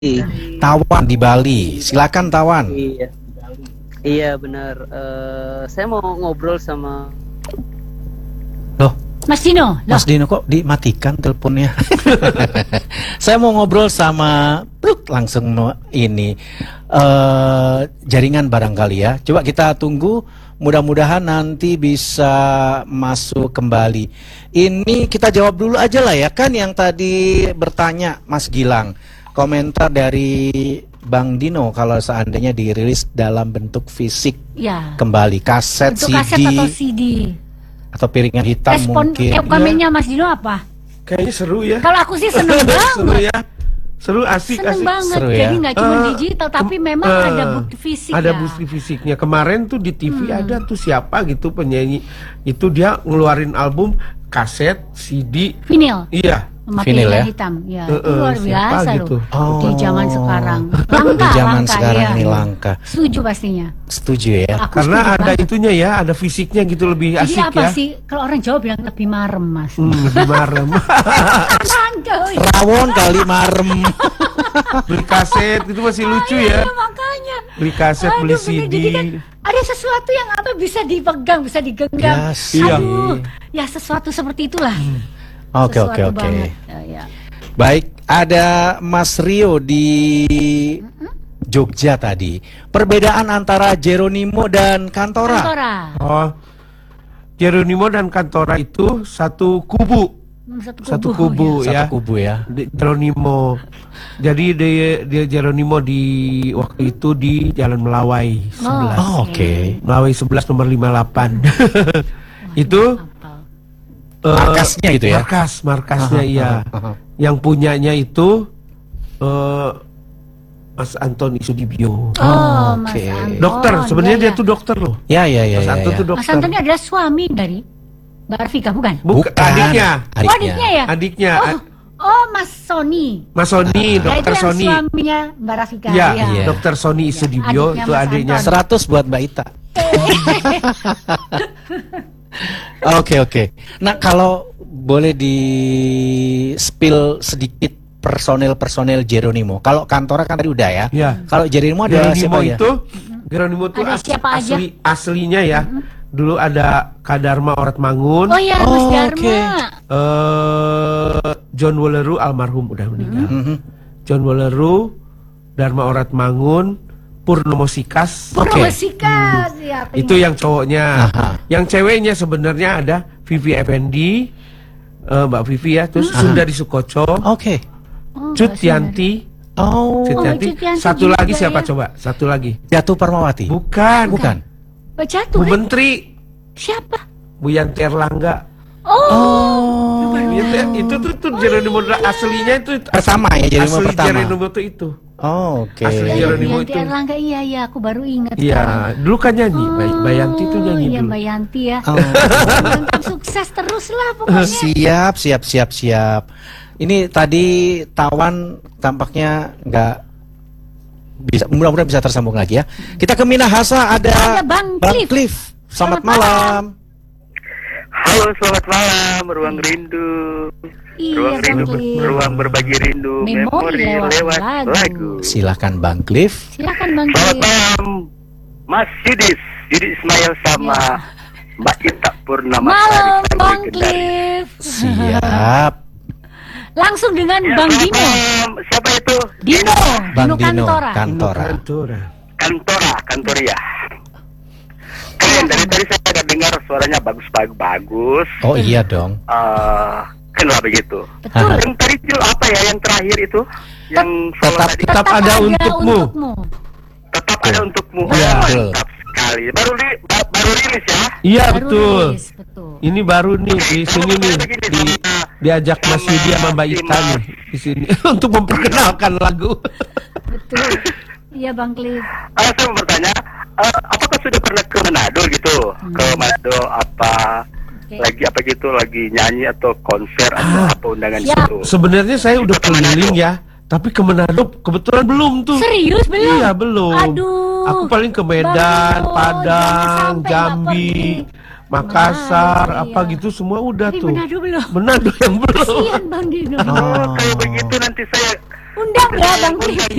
Tawan di Bali. Silakan Tawan. Iya, iya benar. Saya mau ngobrol sama Loh, Mas Dino. Mas Dino kok dimatikan teleponnya? Saya mau ngobrol sama langsung ini jaringan barangkali ya. Coba kita tunggu. Mudah-mudahan nanti bisa masuk kembali. Ini kita jawab dulu aja lah ya, kan yang tadi bertanya Mas Gilang. Komentar dari Bang Dino kalau seandainya dirilis dalam bentuk fisik Ya. kembali, kaset, Untuk CD, kaset atau CD. atau piringan hitam Respon mungkin. komennya Mas Dino apa? Kayaknya seru ya. Kalau aku sih seneng Seru banget. ya. Seru, asik, Seneng asik. banget. Seru ya. Jadi nggak cuma digital, tapi memang ada bukti fisik Ada ya. bukti fisiknya. Kemarin tuh di TV ada tuh siapa gitu penyanyi. Itu dia ngeluarin album kaset, CD. Vinil. Iya. Memakai Vinil ya? hitam. Ya, itu luar Siapa biasa gitu? loh. Di zaman sekarang. Di zaman langka, sekarang iya. ini langka. Setuju pastinya. Setuju ya. Aku Karena setuju ada banget. itunya ya, ada fisiknya gitu, lebih Jadi asik apa ya. sih kalau orang Jawa bilang lebih marem, Mas? Lebih marem. Langka, woy. Rawon kali marem. Beli kaset itu masih lucu ya. Iya, makanya. Beli kaset, beli Aduh, bener. CD. Jadi kan ada sesuatu yang apa bisa dipegang, bisa digenggam. Yes, iya. Aduh, ya sesuatu seperti itulah. Oke, Sesuatu oke, oke. banget. Ya. Baik, ada Mas Rio di Jogja tadi. Perbedaan antara Jeronimo dan Kantora. Kantora. Oh, Jeronimo dan Kantora itu satu kubu. Satu kubu Satu ya. kubu ya. Jeronimo. Jadi dia Jeronimo di waktu itu di Jalan Melawai 11. Oh, oke. Melawai 11 nomor 58. Itu Markasnya gitu ya. markasnya iya. Yang punyanya itu Mas Antoni Sudibyo. Oh, Mas Oke. Anton. Dokter, sebenarnya Iya, dia iya. tuh dokter loh. Ya, ya, ya, Mas ya, Anton ya. tuh Mas dokter. Anton ini adalah suami dari Mbak Arvika, bukan? Bukan, adiknya. Oh, adiknya ya? Adiknya. Oh, Mas Sony. Mas Sony, Ya, dokter itu yang Sony. suaminya Mbak Rafika. Iya, Iya. dokter Sony Sudibyo adiknya itu Mas adiknya. Anton. 100 buat Mbak Ita. Oke, oke. Nah, kalau boleh di spill sedikit personel Jeronimo. Kalau Kantora kan tadi udah ya. Iya. Kalau Jeronimo ada siapa ya? Geronimo itu Ada siapa aja? aslinya ya. Dulu ada Kadarma Oratmangun, Oh ya, Mas Oh, Dharma. oke. John Woleru almarhum udah meninggal. Mhm. John Woleru, Dharma Oratmangun, Purnomo Sikas. Purnomo Sikas, ya, Itu yang cowoknya. Aha. Yang ceweknya sebenarnya ada Vivi Effendi, Mbak Vivi ya, terus Sundari Sukoco, Oke. Oh, Cut Mbak Sundari. Yanti. Oh, Cut Oh, Yanti. Cut Yanti Satu juga lagi siapa ya. coba? Satu lagi. Jatuh Parmawati. Bukan. Bukan. Oh, jatuh. Bu Menteri, Siapa? Bu Yanti Erlangga. Oh. Itu tuh Jeronimo aslinya itu Pertama ya, Jeronimo asli pertama. Jeronimo tuh itu. Oh, oke. Asli Jeronimo Yanti itu. Erlangga, iya, aku baru ingat. Iya, dulu kan nyanyi. Mbak Yanti tuh nyanyi Iya, dulu. Mbak Yanti ya. Oh. Mantap, sukses terus lah pokoknya. Siap. Ini tadi Tawan tampaknya nggak bisa, mudah-mudahan bisa tersambung lagi ya. Kita ke Minahasa, ada Ada Bang Cliff. Selamat Selamat malam. Halo, selamat malam, Ruang Rindu. Iya, Bang Cliff. Ruang berbagi rindu. Memori lewat lagu. Silakan Bang Cliff. Silakan Bang Selamat Cliff. malam, Mas Yudi Ismail sama Ya. Mbak Ita Purnama. Malam Bang Cliff. Siap. Langsung dengan Ya, Bang selamat Dino. malam. Siapa itu? Dino Bang Dino Kantora. Kantora. Kantoria. Keren, dari tadi saya ada dengar suaranya bagus. Oh iya dong. Kenapa begitu? Betul. Yang tadi itu apa ya, yang terakhir itu? Yang solo tetap- tadi? Tetap ada untukmu. Tetap ada untukmu. Iya, Oh, betul. mantap sekali. Baru rilis ya? Iya Baru betul. rilis, betul. Ini baru nih di sini nih diajak Mas Yudi sama Mbak Ita nih di sini untuk memperkenalkan lagu. Betul. Iya Bang Cliff. Saya mau bertanya, apakah sudah pernah ke Manado gitu? Ke Manado apa? Oke. Lagi apa gitu? Lagi nyanyi atau konser atau apa undangan Siap. gitu? Sebenarnya saya udah keliling ya, tapi ke Manado kebetulan belum tuh. Serius belum? Iya belum. Aduh. Aku paling ke Medan, Bang, Padang, jangan sampai Jambi, nggak Makassar, Manado, apa iya. gitu semua udah Tapi tuh. Manado belum. Manado yang belum. Kasihan Bang Dino. Kalau begitu nanti saya Undang ya Bang Tri.